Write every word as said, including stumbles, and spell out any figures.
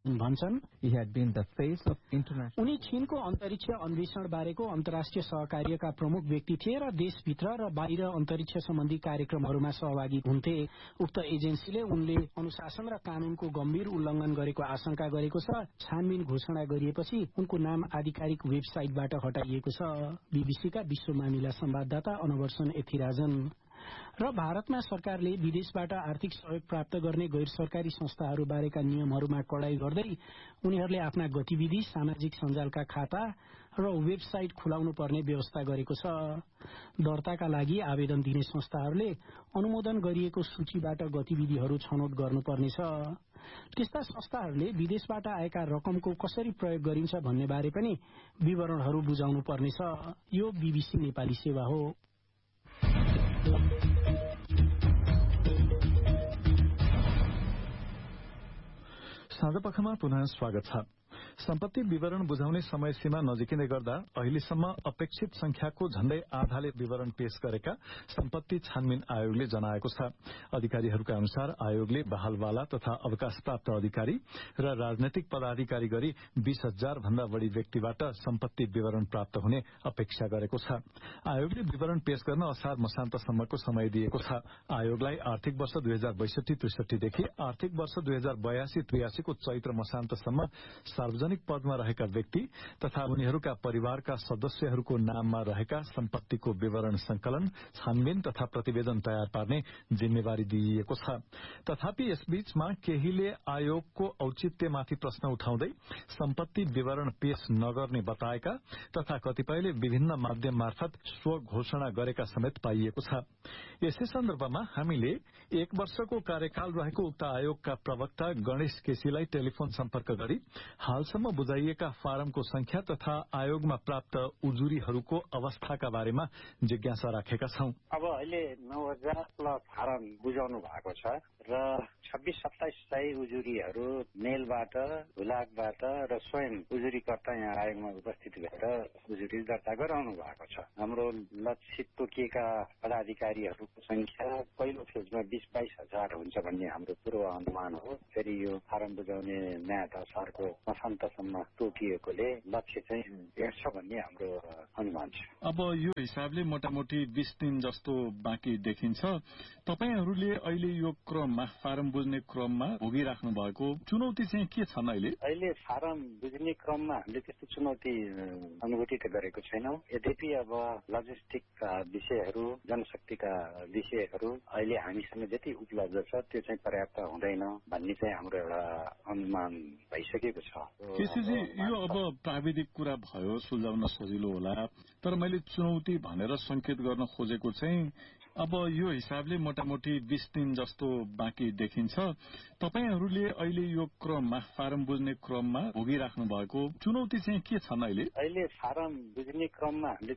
भन्छन्। He had been the face of international. उनी चीनको अन्तरिक्ष अन्वेषण बारेको अन्तर्राष्ट्रिय सहकार्यका प्रमुख व्यक्ति थिए र देशभित्र र बाहिर अन्तरिक्ष सम्बन्धी कार्यक्रमहरूमा सहभागी हुन्थे। उक्त एजेन्सीले उनले अनुशासन र कानूनको गम्भीर उल्लंघन गरेको आशंका गरेको छ। छानबिन घोषणा गरिएपछि उनको नाम आधिकारिक वेबसाइटबाट हटाइएको छ। बीबीसीका विश्व मामिला संवाददाता अनवर्सन एथिराजन। र भारतमा सरकारले विदेशबाट आर्थिक सहयोग प्राप्त गर्ने गैर सरकारी संस्थाहरू बारेका नियमहरूमा कडाई गर्दै उनीहरूले आफ्ना गतिविधि, सामाजिक सञ्जालका खाता र वेबसाइट खुलाउनु पर्ने व्यवस्था गरेको छ। दर्ताका लागि आवेदन दिने संस्थाहरूले अनुमोदन गरिएको सूचीबाट गतिविधिहरू छनौट गर्नुपर्नेछ। त्यस्ता संस्थाहरूले विदेशबाट आएका रकमको कसरी प्रयोग गरिन्छ भन्ने बारे पनि विवरणहरू बुझाउनु पर्नेछ। यो बीबीसी नेपाली सेवा हो। साँझपखमा पुनः स्वागत छ। सम्पत्ति विवरण बुझाउने समय सीमा नजिकिँदै गर्दा अहिलेसम्म अपेक्षित संख्याको झण्डै आधाले विवरण पेश गरेका सम्पत्ति छानबिन आयोगले जनाएको छ। अधिकारीहरूका अनुसार आयोगले बहालवाला तथा अवकाशप्राप्त अधिकारी र राजनैतिक पदाधिकारी गरी बीस हजार भन्दा बढ़ी व्यक्तिबाट सम्पत्ति विवरण प्राप्त हुने अपेक्षा गरेको छ। आयोगले विवरण पेश गर्न असार मसान्तसम्मको समय दिएको छ। आयोगलाई आर्थिक वर्ष दुई हजार बैसठी त्रिसठीदेखि आर्थिक वर्ष दुई हजार बयासी त्रियासीको चैत्र मसान्तसम्म सार्वजनिक पदमा रहेका व्यक्ति तथा उनीहरूका परिवारका सदस्यहरूको नाममा रहेका सम्पत्तिको विवरण संकलन, छानबिन तथा प्रतिवेदन तयार पार्ने जिम्मेवारी दिइएको छ। तथापि यसबीचमा केहीले आयोगको औचित्यमाथि प्रश्न उठाउँदै सम्पत्ति विवरण पेश नगर्ने बताएका तथा कतिपयले विभिन्न माध्यम मार्फत स्व घोषणा गरेका समेत पाइएको छ। यसै सन्दर्भमा हामीले एक वर्षको कार्यकाल रहेको उक्त आयोगका प्रवक्ता गणेश केसीलाई टेलिफोन सम्पर्क गरी हालसम्म बुझाइएका फारमको संख्या तथा आयोगमा प्राप्त उजुरीहरूको अवस्थाका बारेमा जिज्ञासा राखेका छौं। अब अहिले नौ हजार प्लस फारम बुझाउनु भएको छ र छब्बीस सत्ताइस सय उजुरीहरू मेलबाट, हुलाकबाट र स्वयं उजुरीकर्ता यहाँ आयोगमा उपस्थित भएर उजुरी दर्ता गराउनु भएको छ। हाम्रो लक्षित तोकिएका पदाधिकारीहरूको संख्या पहिलो फेजमा बीस बाइस हजार हुन्छ भन्ने हाम्रो पूर्व अनुमान हो। फेरि यो फारम बुझाउने म्याद असारको मसान्तसम्म तोकिएकोले लक्ष्य चाहिँ भेट्छ भन्ने हाम्रो अनुमान छ। अब यो हिसाबले मोटामोटी बीस दिन जस्तो बाँकी देखिन्छ। तपाईहरूले अहिले यो क्रममा फारम बुझ्ने क्रममा भोगिराख्नु भएको चुनौती चाहिँ के छन्? अहिले अहिले फारम बुझ्ने क्रममा हामीले त्यस्तो चुनौती अनुभूति त गरेको छैनौं। यद्यपि अब लजिस्टिकका विषयहरू, जनशक्तिका विषयहरू अहिले हामीसँग जति उपलब्ध छ त्यो चाहिँ पर्याप्त हुँदैन भन्ने चाहिँ हाम्रो एउटा अनुमान भइसकेको छ। केसीजी, यो अब प्राविधिक कुरा भयो, सुल्झाउन सजिलो होला, तर मैले चुनौती भनेर संकेत गर्न खोजेको चाहिँ अब यो हिसाबले मोटामोटी बीस दिन जस्तो बाँकी देखिन्छ। तपाईहरूले अहिले यो क्रममा फारम बुझ्ने क्रममा भोगिराख्नु भएको चुनौती चाहिँ के छन्? अहिले अहिले फारम बुझ्ने क्रममा हामीले